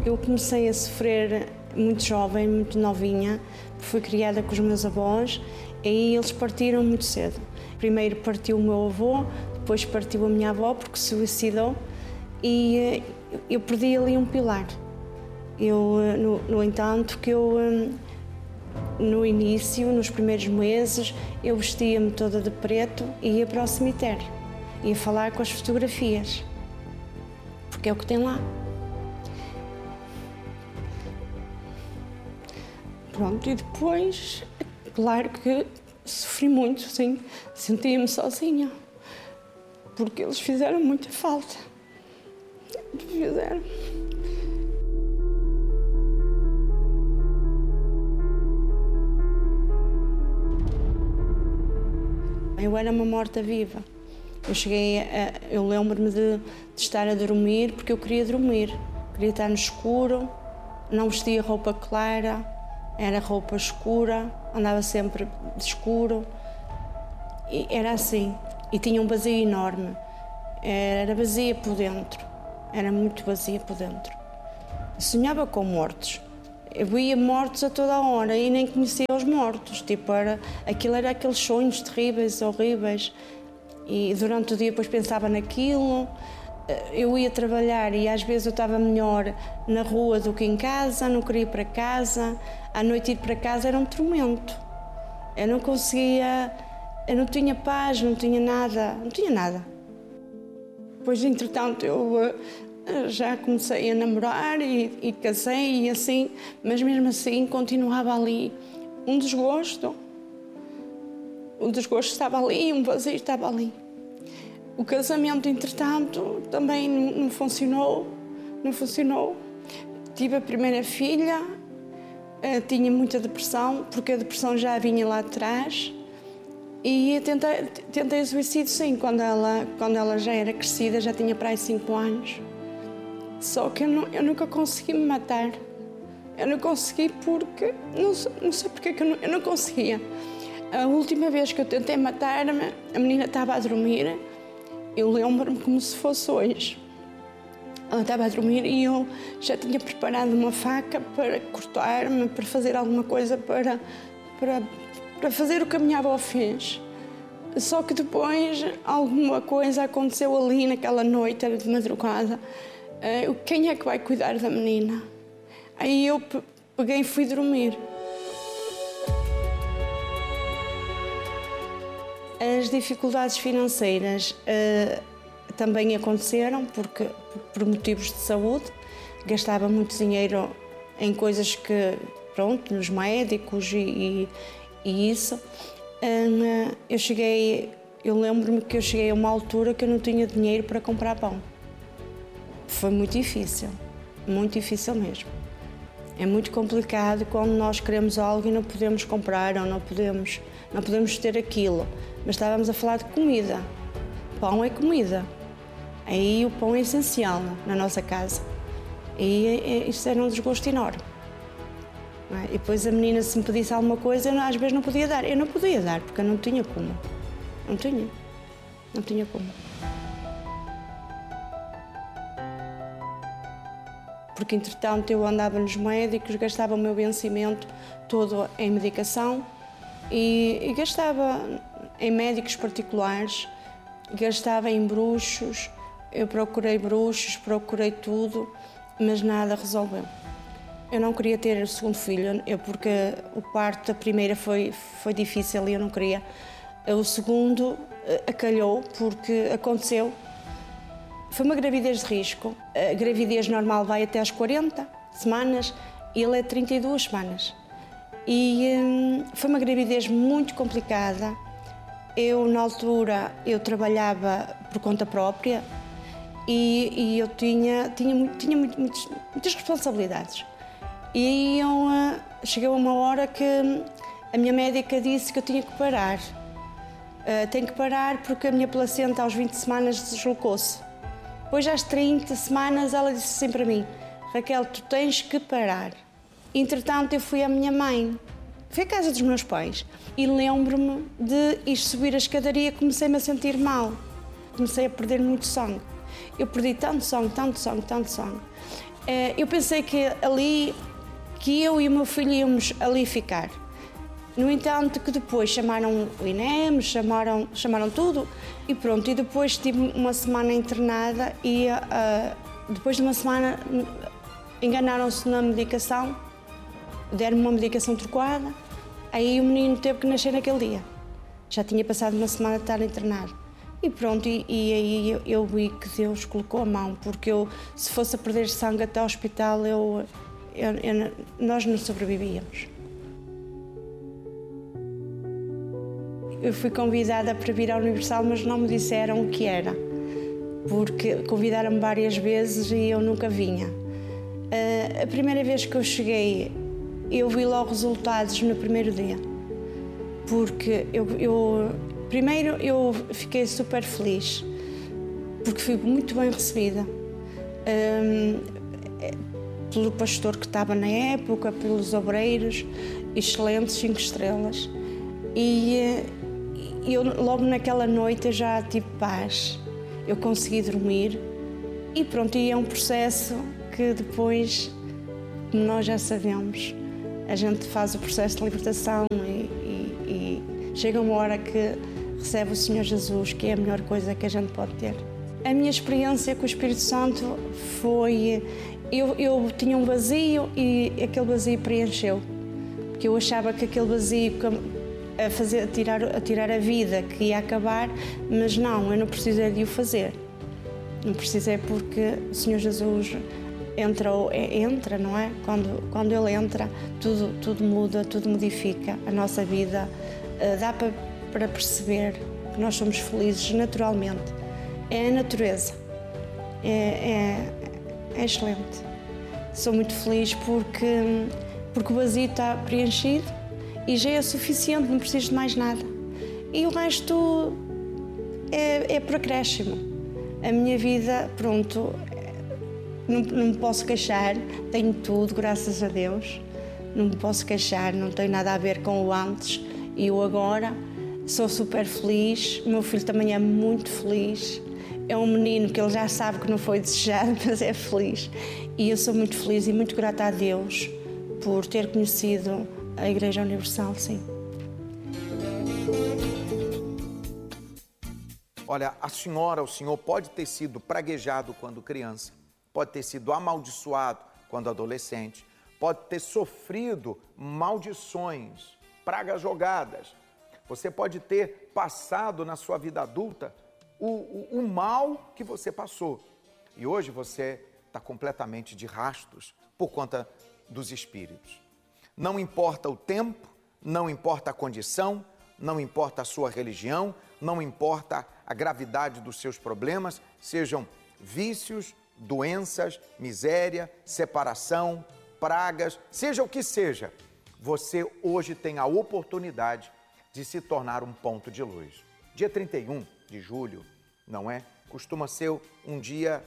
Eu comecei a sofrer muito jovem, muito novinha, fui criada com os meus avós e aí eles partiram muito cedo. Primeiro partiu o meu avô, depois partiu a minha avó porque se suicidou e eu perdi ali um pilar. No entanto, no início, nos primeiros meses, eu vestia-me toda de preto e ia para o cemitério. Ia falar com as fotografias, porque é o que tem lá. Pronto, e depois, claro que sofri muito, sim, sentia-me sozinha, porque eles fizeram muita falta. Fizeram. Eu era uma morta-viva. Eu lembro-me de estar a dormir porque eu queria dormir. Queria estar no escuro, não vestia roupa clara, era roupa escura, andava sempre de escuro. E era assim. E tinha um vazio enorme. Era vazia por dentro. Era muito vazia por dentro. Sonhava com mortos. Eu via mortos a toda a hora e nem conhecia os mortos. Aquilo era aqueles sonhos terríveis, horríveis. E durante o dia depois pensava naquilo. Eu ia trabalhar e às vezes eu estava melhor na rua do que em casa, não queria ir para casa. À noite ir para casa era um tormento. Eu não conseguia, eu não tinha paz, não tinha nada. Depois, entretanto, eu já comecei a namorar e casei e assim, mas mesmo assim continuava ali um desgosto. O desgosto estava ali, um vazio estava ali. O casamento, entretanto, também não funcionou. Tive a primeira filha, tinha muita depressão, porque a depressão já vinha lá atrás. E tentei o suicídio, sim, quando ela já era crescida, já tinha para aí 5 anos. Só que eu nunca consegui me matar. Eu não consegui porque... Não sei porque que eu não conseguia. A última vez que eu tentei matar-me, a menina estava a dormir. Eu lembro-me como se fosse hoje. Ela estava a dormir e eu já tinha preparado uma faca para cortar-me, para fazer alguma coisa, para fazer o que a minha avó fez. Só que depois alguma coisa aconteceu ali naquela noite, era de madrugada. Quem é que vai cuidar da menina? Aí eu peguei e fui dormir. As dificuldades financeiras também aconteceram por motivos de saúde. Gastava muito dinheiro em coisas que, pronto, nos médicos e isso. Eu lembro-me que eu cheguei a uma altura que eu não tinha dinheiro para comprar pão. Foi muito difícil mesmo. É muito complicado quando nós queremos algo e não podemos comprar ou não podemos ter aquilo. Mas estávamos a falar de comida. Pão é comida. Aí o pão é essencial na nossa casa. E isso era um desgosto enorme. E depois a menina, se me pedisse alguma coisa, às vezes não podia dar. Eu não podia dar, porque eu não tinha como. Não tinha como. Porque, entretanto, eu andava nos médicos, gastava o meu vencimento todo em medicação e gastava em médicos particulares, gastava em bruxos. Eu procurei bruxos, procurei tudo, mas nada resolveu. Eu não queria ter o segundo filho, porque o parto da primeira foi difícil e eu não queria. O segundo acalhou porque aconteceu. Foi uma gravidez de risco. A gravidez normal vai até às 40 semanas e ele é 32 semanas. E foi uma gravidez muito complicada. Na altura, eu trabalhava por conta própria e eu tinha muitas responsabilidades. E cheguei a uma hora que a minha médica disse que eu tinha que parar. Tenho que parar porque a minha placenta aos 20 semanas deslocou-se. Depois, às 30 semanas, ela disse assim para mim: Raquel, tu tens que parar. Entretanto, eu fui à minha mãe, fui à casa dos meus pais e lembro-me de ir subir a escadaria, comecei-me a sentir mal, comecei a perder muito sangue. Eu perdi tanto sangue, tanto sangue, tanto sangue. Eu pensei que ali, que eu e o meu filho íamos ali ficar. No entanto, que depois chamaram o INEM, chamaram tudo e pronto. E depois tive uma semana internada e depois de uma semana enganaram-se na medicação, deram-me uma medicação trocada, aí o menino teve que nascer naquele dia. Já tinha passado uma semana de estar internado. E pronto, e aí eu vi que Deus colocou a mão, porque se fosse a perder sangue até ao hospital, nós não sobrevivíamos. Eu fui convidada para vir à Universal, mas não me disseram o que era, porque convidaram-me várias vezes e eu nunca vinha. A primeira vez que eu cheguei, eu vi logo resultados no primeiro dia, porque primeiro eu fiquei super feliz, porque fui muito bem recebida pelo pastor que estava na época, pelos obreiros, excelentes, 5 estrelas. E eu, logo naquela noite, eu já tive paz, eu consegui dormir e pronto, e é um processo que depois, como nós já sabemos, a gente faz o processo de libertação e chega uma hora que recebe o Senhor Jesus, que é a melhor coisa que a gente pode ter. A minha experiência com o Espírito Santo foi... Eu tinha um vazio e aquele vazio preencheu, porque eu achava que aquele vazio a tirar a vida, que ia acabar, mas não, eu não precisei de o fazer. Não precisei, porque o Senhor Jesus entra, não é? Quando Ele entra, tudo muda, tudo modifica a nossa vida. Dá para perceber que nós somos felizes naturalmente. É a natureza. É excelente. Sou muito feliz porque o vazio está preenchido e já é suficiente, não preciso de mais nada. E o resto é por acréscimo. A minha vida, pronto, não me posso queixar, tenho tudo, graças a Deus. Não me posso queixar, não tem nada a ver com o antes e o agora. Sou super feliz, o meu filho também é muito feliz. É um menino que ele já sabe que não foi desejado, mas é feliz. E eu sou muito feliz e muito grata a Deus por ter conhecido a Igreja Universal, sim. Olha, a senhora, o senhor pode ter sido praguejado quando criança, pode ter sido amaldiçoado quando adolescente, pode ter sofrido maldições, pragas jogadas. Você pode ter passado na sua vida adulta o mal que você passou. E hoje você está completamente de rastros por conta dos espíritos. Não importa o tempo, não importa a condição, não importa a sua religião, não importa a gravidade dos seus problemas, sejam vícios, doenças, miséria, separação, pragas, seja o que seja, você hoje tem a oportunidade de se tornar um ponto de luz. Dia 31 de julho, não é? Costuma ser um dia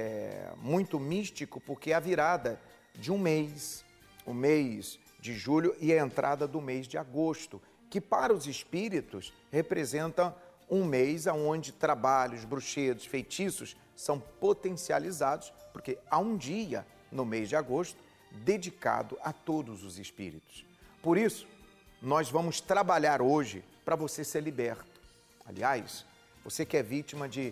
muito místico, porque é a virada de um mês, o mês de julho e a entrada do mês de agosto, que para os espíritos representa um mês onde trabalhos, bruxedos, feitiços são potencializados, porque há um dia no mês de agosto dedicado a todos os espíritos. Por isso, nós vamos trabalhar hoje para você ser liberto. Aliás, você que é vítima de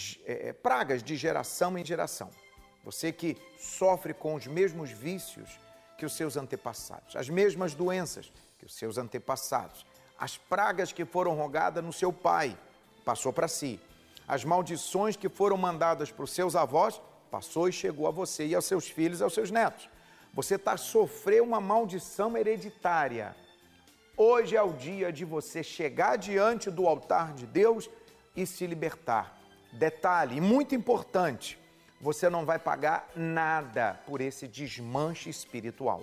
pragas de geração em geração, você que sofre com os mesmos vícios que os seus antepassados, as mesmas doenças que os seus antepassados, as pragas que foram rogadas no seu pai, passou para si, as maldições que foram mandadas para os seus avós, passou e chegou a você e aos seus filhos e aos seus netos. Você está sofrendo uma maldição hereditária. Hoje é o dia de você chegar diante do altar de Deus e se libertar. Detalhe, muito importante, você não vai pagar nada por esse desmanche espiritual.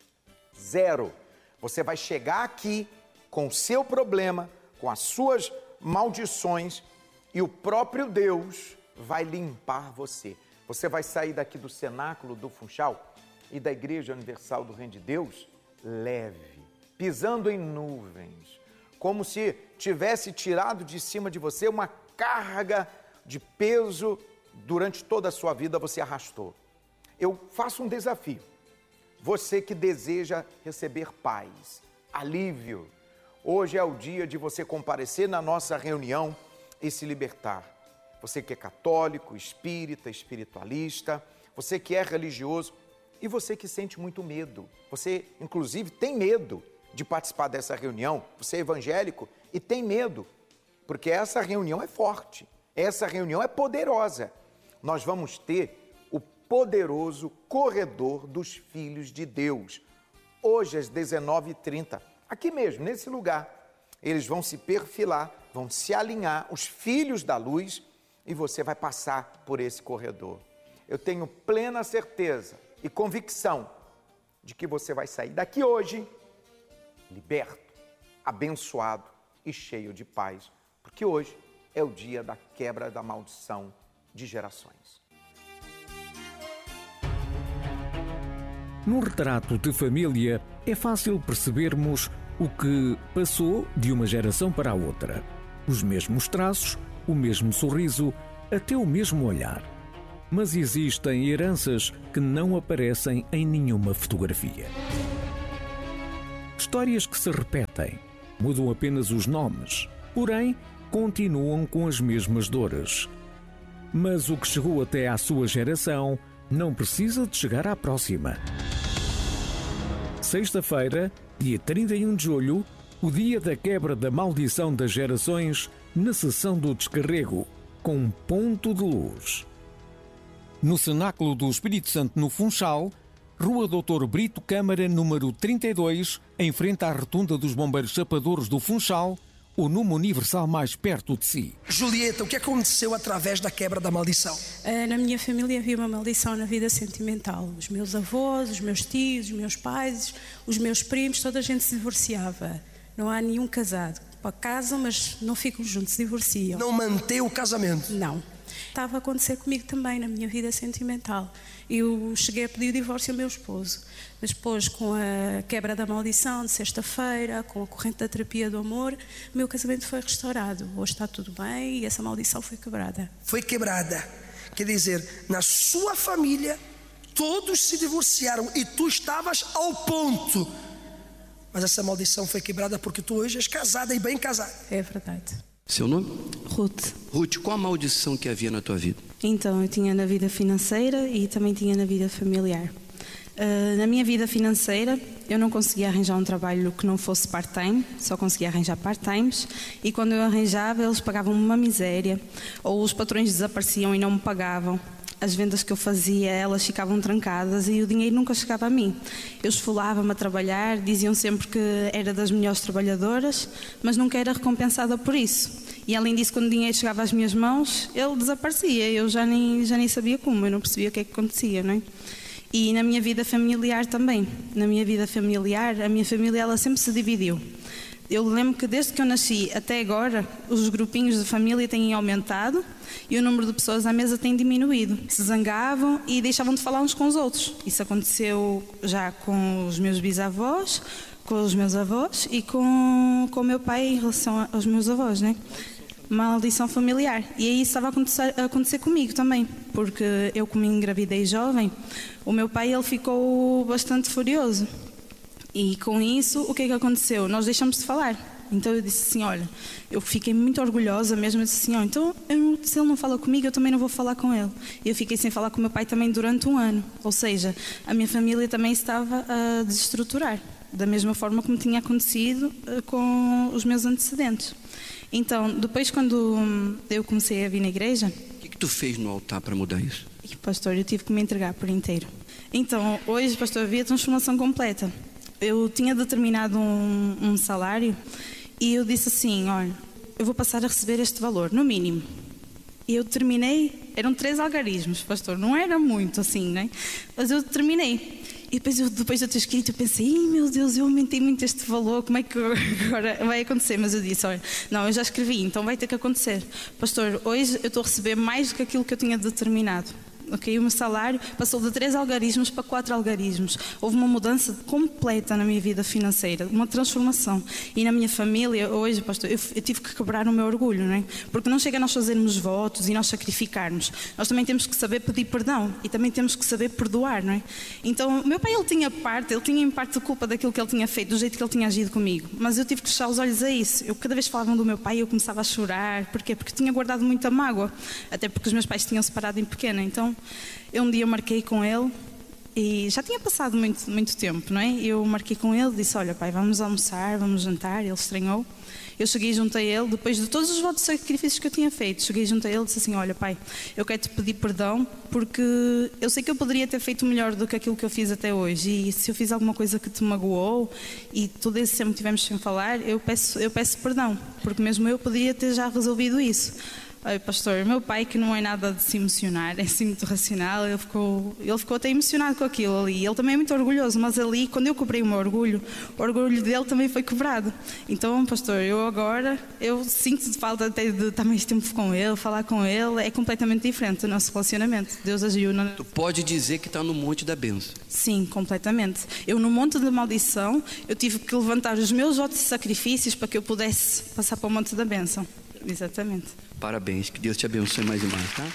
Zero. Você vai chegar aqui com o seu problema, com as suas maldições, e o próprio Deus vai limpar você. Você vai sair daqui do cenáculo do Funchal e da Igreja Universal do Reino de Deus leve, pisando em nuvens, como se tivesse tirado de cima de você uma carga de peso durante toda a sua vida você arrastou. Eu faço um desafio. Você que deseja receber paz, alívio, hoje é o dia de você comparecer na nossa reunião e se libertar. Você que é católico, espírita, espiritualista, você que é religioso e você que sente muito medo. Você, inclusive, tem medo de participar dessa reunião. Você é evangélico e tem medo, porque essa reunião é forte, essa reunião é poderosa. Nós vamos ter o poderoso corredor dos filhos de Deus, hoje às 19h30, aqui mesmo, nesse lugar. Eles vão se perfilar, vão se alinhar, os filhos da luz, e você vai passar por esse corredor. Eu tenho plena certeza e convicção de que você vai sair daqui hoje liberto, abençoado e cheio de paz, porque hoje é o dia da quebra da maldição de gerações. Num retrato de família, é fácil percebermos o que passou de uma geração para a outra. Os mesmos traços, o mesmo sorriso, até o mesmo olhar. Mas existem heranças que não aparecem em nenhuma fotografia. Histórias que se repetem, mudam apenas os nomes, porém continuam com as mesmas dores. Mas o que chegou até à sua geração não precisa de chegar à próxima. Sexta-feira, dia 31 de julho, o dia da quebra da maldição das gerações, na sessão do descarrego, com um ponto de luz. No Cenáculo do Espírito Santo, no Funchal, Rua Doutor Brito Câmara, número 32, em frente à Rotunda dos Bombeiros Chapadores do Funchal, o número universal mais perto de si. Julieta, o que aconteceu através da quebra da maldição? Na minha família havia uma maldição na vida sentimental. Os meus avós, os meus tios, os meus pais, os meus primos, toda a gente se divorciava. Não há nenhum casado. Casam, mas não ficam juntos, se divorciam. Não mantém o casamento? Não. Estava a acontecer comigo também, na minha vida sentimental. Eu cheguei a pedir o divórcio ao meu esposo. Mas depois, com a quebra da maldição de sexta-feira, com a corrente da terapia do amor, o meu casamento foi restaurado. Hoje está tudo bem e essa maldição foi quebrada. Foi quebrada. Quer dizer, na sua família, todos se divorciaram e tu estavas ao ponto. Mas essa maldição foi quebrada porque tu hoje és casada e bem casada. É verdade. Seu nome? Ruth. Ruth, qual a maldição que havia na tua vida? Então, eu tinha na vida financeira e também tinha na vida familiar. Na minha vida financeira, eu não conseguia arranjar um trabalho que não fosse part-time, só conseguia arranjar part-times, e quando eu arranjava, eles pagavam-me uma miséria, ou os patrões desapareciam e não me pagavam. As vendas que eu fazia, elas ficavam trancadas e o dinheiro nunca chegava a mim. Eu esfolava-me a trabalhar, diziam sempre que era das melhores trabalhadoras, mas nunca era recompensada por isso. E além disso, quando o dinheiro chegava às minhas mãos, ele desaparecia. Eu já nem sabia como, eu não percebia o que é que acontecia, não é? E na minha vida familiar também. Na minha vida familiar, a minha família ela sempre se dividiu. Eu lembro que desde que eu nasci até agora, os grupinhos de família têm aumentado e o número de pessoas à mesa tem diminuído. Se zangavam e deixavam de falar uns com os outros. Isso aconteceu já com os meus bisavós, com os meus avós e com o meu pai em relação aos meus avós, né? Maldição familiar. E aí isso estava a acontecer comigo também, porque eu, como engravidei jovem, o meu pai ele ficou bastante furioso. E com isso, o que é que aconteceu? Nós deixamos de falar. Então eu disse assim, olha, eu fiquei muito orgulhosa mesmo, eu disse assim, então se ele não fala comigo, eu também não vou falar com ele. E eu fiquei sem falar com o meu pai também durante um ano. Ou seja, a minha família também estava a desestruturar, da mesma forma como tinha acontecido com os meus antecedentes. Então, depois quando eu comecei a vir na igreja... O que tu fez no altar para mudar isso? Pastor, eu tive que me entregar por inteiro. Então, hoje, pastor, havia transformação completa. Eu tinha determinado um salário e eu disse assim, olha, eu vou passar a receber este valor, no mínimo. E eu terminei, eram 3 algarismos, pastor, não era muito assim, né? Mas eu terminei. E depois de ter escrito, eu pensei, meu Deus, eu aumentei muito este valor, como é que agora vai acontecer? Mas eu disse, olha, não, eu já escrevi, então vai ter que acontecer. Pastor, hoje eu estou a receber mais do que aquilo que eu tinha determinado. ok? O meu salário passou de 3 algarismos para 4 algarismos. Houve uma mudança completa na minha vida financeira, uma transformação. E na minha família, hoje, pastor, eu tive que quebrar o meu orgulho, não é? Porque não chega a nós fazermos votos e nós sacrificarmos. Nós também temos que saber pedir perdão e também temos que saber perdoar, não é? Então, meu pai, ele tinha em parte culpa daquilo que ele tinha feito, do jeito que ele tinha agido comigo. Mas eu tive que fechar os olhos a isso. Eu, cada vez que falavam do meu pai, eu começava a chorar. Porquê? Porque tinha guardado muita mágoa. Até porque os meus pais tinham separado em pequena. Então, um dia eu marquei com ele e já tinha passado muito tempo, não é? Eu marquei com ele, disse, olha pai, vamos almoçar, vamos jantar. Ele estranhou. Eu cheguei junto a ele, depois de todos os votos e sacrifícios que eu tinha feito, cheguei junto a ele e disse assim, olha pai, eu quero te pedir perdão porque eu sei que eu poderia ter feito melhor do que aquilo que eu fiz até hoje, e se eu fiz alguma coisa que te magoou e todo esse tempo tivemos sem falar, eu peço perdão, porque mesmo eu poderia ter já resolvido isso. Ai, pastor, meu pai, que não é nada de se emocionar, é assim muito racional, ele ficou até emocionado com aquilo ali. Ele também é muito orgulhoso, mas ali, quando eu quebrei o meu orgulho, o orgulho dele também foi quebrado. Então, pastor, eu sinto falta até de estar mais tempo com ele, falar com ele, é completamente diferente o nosso relacionamento. Deus agiu. Tu pode dizer que está no monte da bênção. Sim, completamente. Eu, no monte da maldição, eu tive que levantar os meus votos e sacrifícios para que eu pudesse passar para o monte da bênção. Exatamente. Parabéns, que Deus te abençoe mais e mais, tá?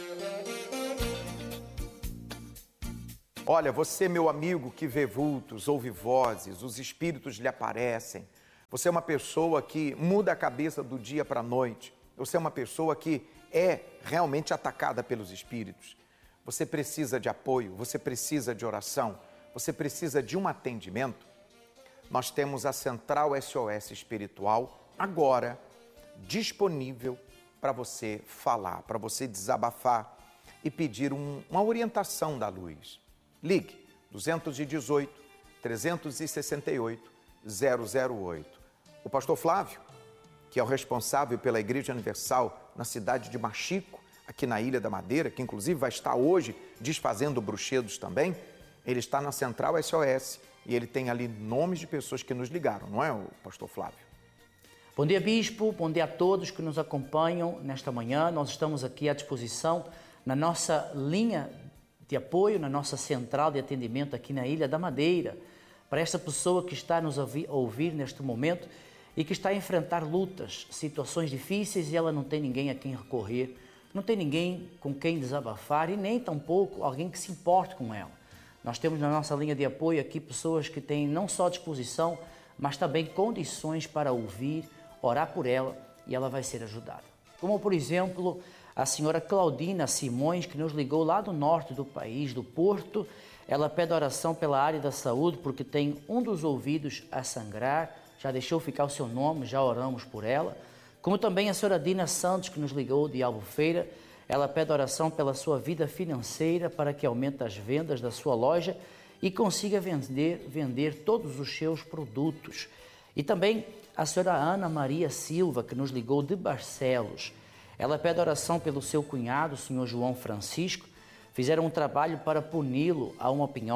Olha, você, meu amigo, que vê vultos, ouve vozes, os espíritos lhe aparecem. Você é uma pessoa que muda a cabeça do dia para a noite. Você é uma pessoa que é realmente atacada pelos espíritos. Você precisa de apoio, você precisa de oração, você precisa de um atendimento. Nós temos a Central SOS Espiritual agora disponível para você falar, para você desabafar e pedir uma orientação da luz. Ligue 218 368 008. O pastor Flávio, que é o responsável pela Igreja Universal na cidade de Machico, aqui na Ilha da Madeira, que inclusive vai estar hoje desfazendo bruxedos também, ele está na Central SOS e ele tem ali nomes de pessoas que nos ligaram, não é, o pastor Flávio? Bom dia, Bispo. Bom dia a todos que nos acompanham nesta manhã. Nós estamos aqui à disposição na nossa linha de apoio, na nossa central de atendimento aqui na Ilha da Madeira, para esta pessoa que está nos ouvir neste momento e que está a enfrentar lutas, situações difíceis e ela não tem ninguém a quem recorrer, não tem ninguém com quem desabafar e nem tampouco alguém que se importe com ela. Nós temos na nossa linha de apoio aqui pessoas que têm não só disposição, mas também condições para ouvir, orar por ela e ela vai ser ajudada. Como, por exemplo, a senhora Claudina Simões, que nos ligou lá do norte do país, do Porto. Ela pede oração pela área da saúde porque tem um dos ouvidos a sangrar. Já deixou ficar o seu nome, já oramos por ela. Como também a senhora Dina Santos, que nos ligou de Albufeira. Ela pede oração pela sua vida financeira para que aumente as vendas da sua loja e consiga vender todos os seus produtos. E também a senhora Ana Maria Silva, que nos ligou de Barcelos. Ela pede oração pelo seu cunhado, o senhor João Francisco. Fizeram um trabalho para puni-lo a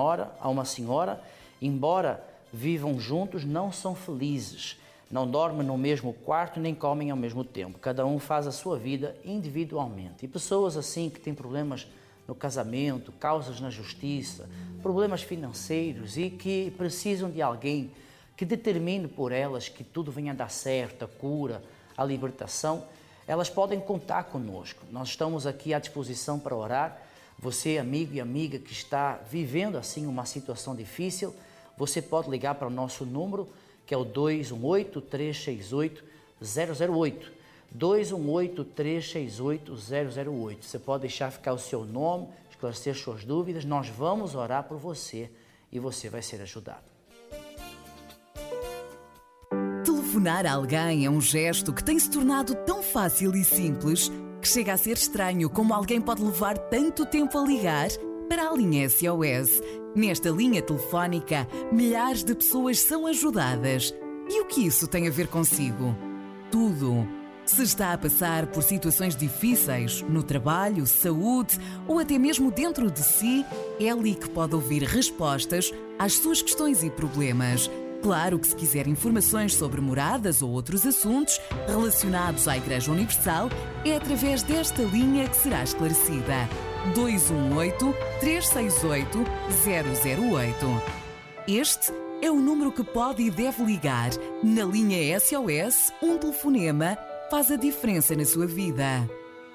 uma senhora, embora vivam juntos, não são felizes. Não dormem no mesmo quarto nem comem ao mesmo tempo. Cada um faz a sua vida individualmente. E pessoas assim que têm problemas no casamento, causas na justiça, problemas financeiros e que precisam de alguém que determine por elas que tudo venha a dar certo, a cura, a libertação, elas podem contar conosco. Nós estamos aqui à disposição para orar. Você, amigo e amiga que está vivendo assim uma situação difícil, você pode ligar para o nosso número, que é o 218-368-008. 218-368-008. Você pode deixar ficar o seu nome, esclarecer suas dúvidas. Nós vamos orar por você e você vai ser ajudado. Telefonar a alguém é um gesto que tem se tornado tão fácil e simples que chega a ser estranho como alguém pode levar tanto tempo a ligar para a linha SOS. Nesta linha telefónica, milhares de pessoas são ajudadas. E o que isso tem a ver consigo? Tudo. Se está a passar por situações difíceis no trabalho, saúde ou até mesmo dentro de si, é ali que pode ouvir respostas às suas questões e problemas. Claro que se quiser informações sobre moradas ou outros assuntos relacionados à Igreja Universal, é através desta linha que será esclarecida. 218-368-008. Este é o número que pode e deve ligar. Na linha SOS, um telefonema faz a diferença na sua vida.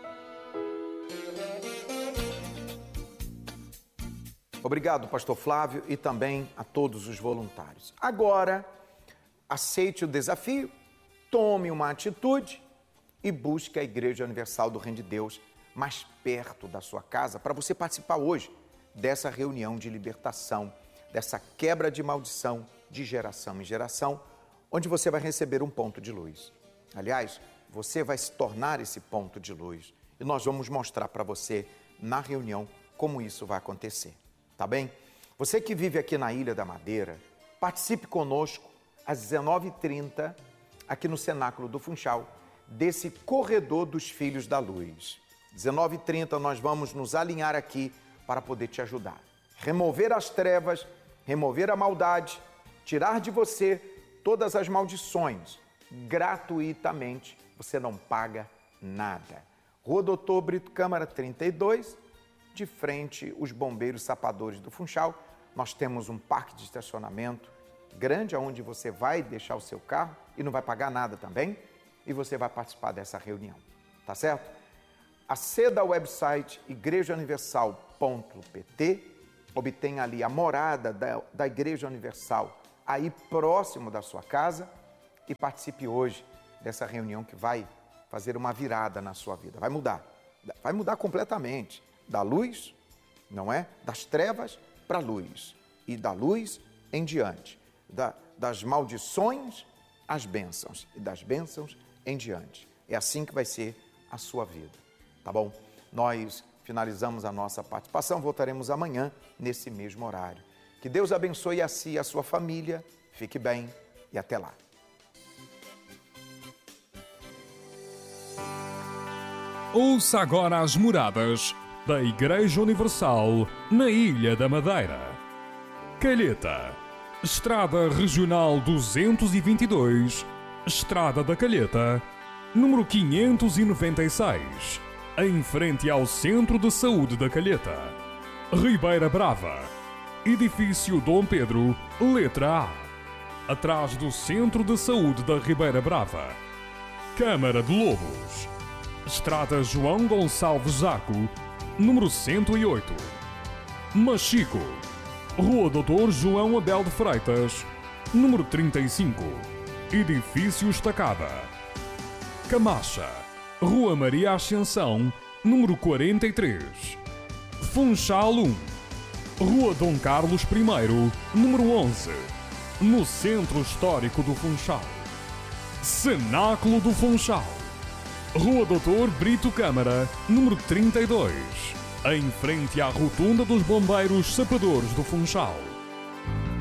Obrigado, pastor Flávio, e também a todos os voluntários. Agora, aceite o desafio, tome uma atitude e busque a Igreja Universal do Reino de Deus mais perto da sua casa para você participar hoje dessa reunião de libertação, dessa quebra de maldição de geração em geração, onde você vai receber um ponto de luz. Aliás, você vai se tornar esse ponto de luz e nós vamos mostrar para você na reunião como isso vai acontecer. Tá bem? Você que vive aqui na Ilha da Madeira, participe conosco às 19h30, aqui no Cenáculo do Funchal, desse Corredor dos Filhos da Luz. 19h30 nós vamos nos alinhar aqui para poder te ajudar. Remover as trevas, remover a maldade, tirar de você todas as maldições, gratuitamente, você não paga nada. Rua Doutor Brito Câmara 32, de frente os bombeiros sapadores do Funchal. Nós temos um parque de estacionamento grande, onde você vai deixar o seu carro e não vai pagar nada também, e você vai participar dessa reunião, tá certo? Aceda ao website igrejauniversal.pt, obtenha ali a morada da Igreja Universal, aí próximo da sua casa, e participe hoje dessa reunião que vai fazer uma virada na sua vida. Vai mudar completamente. Da luz, não é? Das trevas para a luz. E da luz em diante. Das maldições às bênçãos. E das bênçãos em diante. É assim que vai ser a sua vida. Tá bom? Nós finalizamos a nossa participação. Voltaremos amanhã nesse mesmo horário. Que Deus abençoe a si e a sua família. Fique bem e até lá. Ouça agora as moradas da Igreja Universal na Ilha da Madeira. Calheta, Estrada Regional 222, Estrada da Calheta, número 596, em frente ao Centro de Saúde da Calheta. Ribeira Brava, Edifício Dom Pedro, letra A, atrás do Centro de Saúde da Ribeira Brava. Câmara de Lobos, Estrada João Gonçalves Zaco, número 108. Machico, Rua Doutor João Abel de Freitas, número 35, Edifício Estacada. Camacha, Rua Maria Ascensão, número 43. Funchal 1, Rua Dom Carlos I, número 11, no Centro Histórico do Funchal. Cenáculo do Funchal, Rua Doutor Brito Câmara, número 32, em frente à Rotunda dos Bombeiros Sapadores do Funchal.